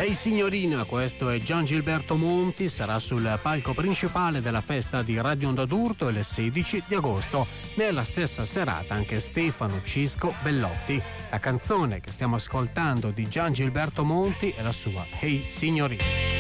Hey signorina, questo è Gian Gilberto Monti, sarà sul palco principale della festa di Radio Onda d'Urto il 16 di agosto. Nella stessa serata anche Stefano Cisco Bellotti. La canzone che stiamo ascoltando di Gian Gilberto Monti è la sua Hey signorina.